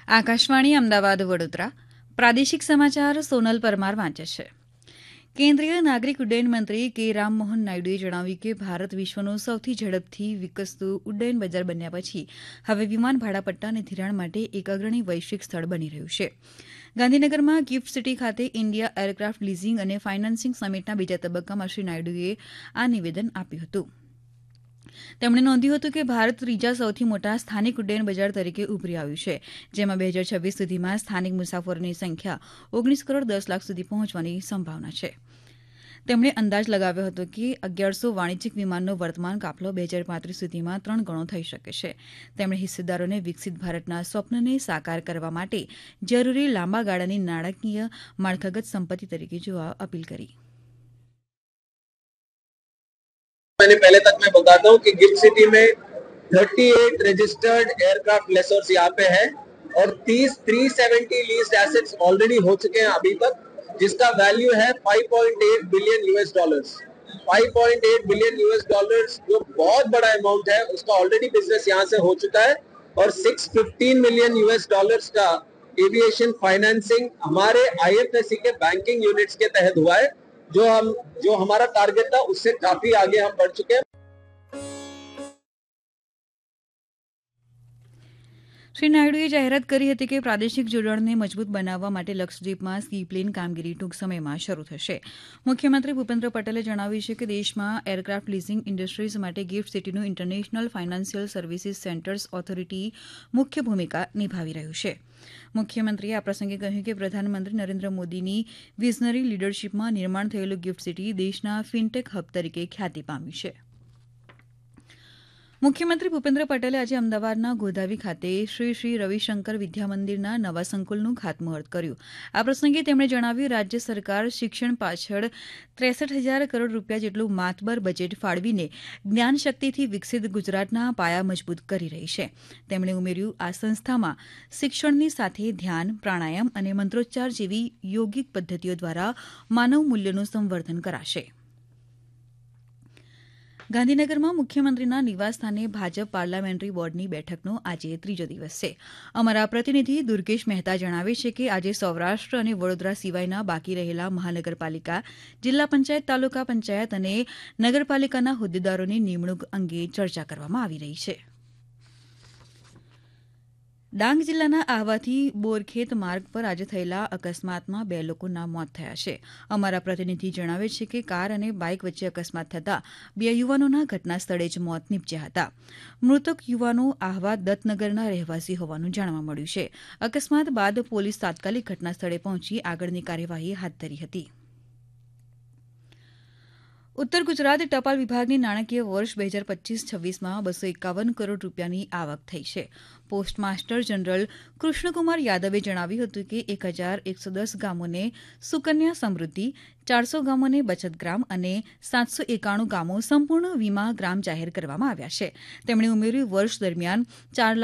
આકાશવાણી અમદાવાદ વડોદરા પ્રાદેશિક સમાચાર સોનલ પરમાર વાંચે છે. કેન્દ્રીય નાગરિક ઉડ્ડયન મંત્રી કે રામમોહન નાયડુએ જણાવ્યું કે ભારત વિશ્વનું સૌથી ઝડપથી વિકસતું ઉડ્ડયન બજાર બન્યા પછી હવે વિમાન ભાડાપટ્ટા અને ધિરાણ માટે એક અગ્રણી વૈશ્વિક સ્થળ બની રહ્યું છે. ગાંધીનગરમાં ગિફ્ટ સિટી ખાતે ઇન્ડિયા એરક્રાફ્ટ લીઝિંગ અને ફાઇનાન્સિંગ સમિટના બીજા તબક્કામાં શ્રી નાયડુએ આ નિવેદન આપ્યું હતું. તેમણે નોંધ્યું હતું કે ભારત ત્રીજા સૌથી મોટા સ્થાનિક ઉડ્ડયન બજાર તરીકે ઉભરી આવ્યું છે, જેમાં 2026 સુધીમાં સ્થાનિક મુસાફરોની સંખ્યા 19 કરોડ 10 લાખ સુધી પહોંચવાની સંભાવના છે. તેમણે અંદાજ લગાવ્યો હતો કે 1100 વાણિજ્યિક વિમાનનો વર્તમાન કાફલો 2035 સુધીમાં 3 ગણો થઈ શકે છે. તેમણે હિસ્સેદારોને વિકસિત ભારતના સ્વપ્નને સાકાર કરવા માટે જરૂરી લાંબા ગાળાની નાણાકીય માળખાગત સંપત્તિ તરીકે જોવા અપીલ કરી. मैंने पहले तक मैं बताता हूँ कि गिफ्ट सिटी में 38 रजिस्टर्ड एयरक्राफ्ट लेसर्स यहाँ पे है और 370 लीज्ड एसेट्स ऑलरेडी हो चुके हैं अभी तक, जिसका वैल्यू है $5.8 बिलियन US. $5.8 बिलियन US जो बहुत बड़ा अमाउंट है, उसका ऑलरेडी बिजनेस यहाँ से हो चुका है और $615 मिलियन US का एविएशन फाइनेंसिंग हमारे IFSC के बैंकिंग यूनिट्स के तहत हुआ है. जो हमारा टारगेट था उससे काफी आगे हम बढ़ चुके हैं. શ્રી નાયડુએ જાહેરાત કરી હતી કે પ્રાદેશિક જોડાણને મજબૂત બનાવવા માટે લક્ષદ્વીપમાં સી પ્લેન કામગીરી ટૂંક સમયમાં શરૂ થશે. મુખ્યમંત્રી ભૂપેન્દ્ર પટેલે જણાવ્યું છે કે દેશમાં એરક્રાફ્ટ લીઝિંગ ઇન્ડસ્ટ્રીઝ માટે gift સિટીનું international financial services centres authority મુખ્ય ભૂમિકા નિભાવી રહ્યું છે. મુખ્યમંત્રીએ આ પ્રસંગે કહ્યું કે પ્રધાનમંત્રી નરેન્દ્ર મોદીની વિઝનરી લીડરશીપમાં નિર્માણ થયેલું ગિફ્ટ સિટી દેશના ફિનટેક હબ તરીકે ખ્યાતિ પામ્યું છે. મુખ્યમંત્રી ભૂપેન્દ્ર પટેલે આજે અમદાવાદના ગોધાવી ખાતે શ્રી રવિશંકર વિદ્યામંદિરના નવા સંકુલનું ખાતમુહૂર્ત કર્યું. આ પ્રસંગે તેમણે જણાવ્યું, રાજ્ય સરકાર શિક્ષણ પાછળ 63,000 કરોડ રૂપિયા જેટલું માતબર બજેટ ફાળવીને જ્ઞાનશક્તિથી વિકસિત ગુજરાતના પાયા મજબૂત કરી રહી છે. તેમણે ઉમેર્યું, આ સંસ્થામાં શિક્ષણની સાથે ધ્યાન, પ્રાણાયામ અને મંત્રોચ્ચાર જેવી યોગિક પદ્ધતિઓ દ્વારા માનવ મૂલ્યોનું સંવર્ધન કરાશે. ગાંધીનગરમાં મુખ્યમંત્રીના નિવાસસ્થાને ભાજપ પાર્લામેન્ટરી બોર્ડની બેઠકનો આજે ત્રીજો દિવસ છે. અમારા પ્રતિનિધિ દુર્ગેશ મહેતા જણાવે છે કે આજે સૌરાષ્ટ્ર અને વડોદરા સિવાયના બાકી રહેલા મહાનગરપાલિકા, જિલ્લા પંચાયત, તાલુકા પંચાયત અને નગરપાલિકાના હોદ્દેદારોની નિમણૂક અંગે ચર્ચા કરવામાં આવી રહી છે. ડાંગ જિલ્લાના આહવાથી બોરખેત માર્ગ પર આજે થયેલા અકસ્માતમાં 2 લોકોના મોત થયા છે. અમારા પ્રતિનિધિ જણાવે છે કે કાર અને બાઇક વચ્ચે અકસ્માત થતાં 2 યુવાનોના ઘટના સ્થળે જ મોત નીપજ્યા હતા. મૃતક યુવાનો આહવા દત્તનગરના રહેવાસી હોવાનું જાણવા મળ્યું છે. અકસ્માત બાદ પોલીસ તાત્કાલિક ઘટના સ્થળે પહોંચી આગળની કાર્યવાહી હાથ ધરી હતી. ઉત્તર ગુજરાત ટપાલ વિભાગની નાણાકીય વર્ષ 2025-26માં 251 કરોડ રૂપિયાની આવક થઈ છે. પોસ્ટ માસ્ટર જનરલ કૃષ્ણકુમાર યાદવે જણાવ્યું હતું કે 1,110 ગામોને સુકન્યા સમૃદ્ધિ, 400 ગામોને બચત ગ્રામ અને 791 ગામો સંપૂર્ણ વીમા ગ્રામ જાહેર કરવામાં આવ્યા છે. તેમણે ઉમેર્યું, વર્ષ દરમિયાન 4